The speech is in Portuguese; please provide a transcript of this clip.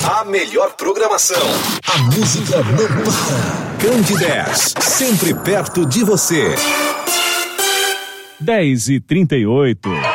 A melhor programação. A música não para. Candidez, sempre perto de você. 10h38.